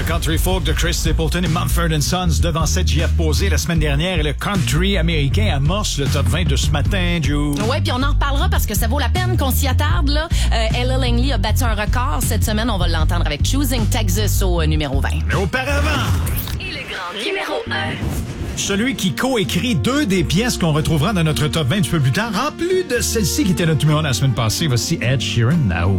Le country folk de Chris Stapleton et Mumford & Sons devançait J.F. Posé la semaine dernière et le country américain amorce le top 20 de ce matin, Joe. Ouais, puis on en reparlera parce que ça vaut la peine qu'on s'y attarde, là. Ella Langley a battu un record cette semaine. On va l'entendre avec Choosing Texas au numéro 20. Mais auparavant... Et le grand numéro 1. Celui qui coécrit 2 des pièces qu'on retrouvera dans notre top 20 un petit peu plus tard, en plus de celle-ci qui était notre numéro 1 la semaine passée, voici Ed Sheeran, Now.